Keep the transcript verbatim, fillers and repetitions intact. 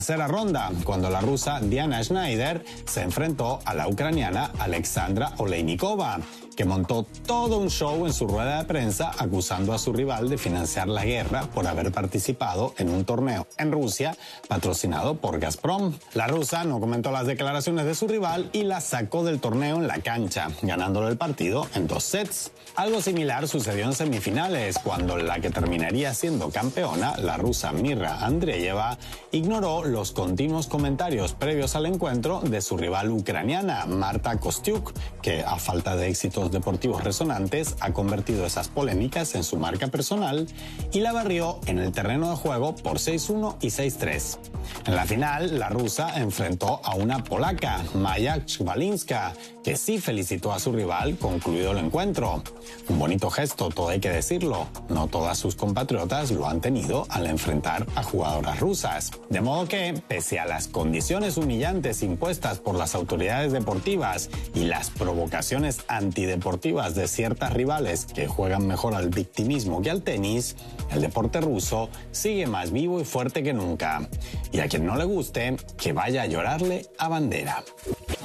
tercera ronda, cuando la rusa Diana Schneider se enfrentó a la ucraniana Alexandra Olejnikova, que montó todo un show en su rueda de prensa acusando a su rival de financiar la guerra por haber participado en un torneo en Rusia patrocinado por Gazprom. La rusa no comentó las declaraciones de su rival y la sacó del torneo en la cancha, ganándole el partido en dos sets. Algo similar sucedió en semifinales, cuando la que terminaría siendo campeona, la rusa Mirra Andreeva, ignoró los continuos comentarios previos al encuentro de su rival ucraniana, Marta Kostyuk, que a falta de éxitos deportivos resonantes ha convertido esas polémicas en su marca personal y la barrió en el terreno de juego por seis uno y seis tres. En la final, la rusa enfrentó a una polaca, Maja Szwalinska, que sí felicitó a su rival concluido el encuentro. Un bonito gesto, todo hay que decirlo. No todas sus compatriotas lo han tenido al enfrentar a jugadoras rusas. De modo que, pese a las condiciones humillantes impuestas por las autoridades deportivas y las provocaciones antideportivas de ciertas rivales que juegan mejor al victimismo que al tenis, el deporte ruso sigue más vivo y fuerte que nunca. Y a quien no le guste, que vaya a llorarle a Bandera.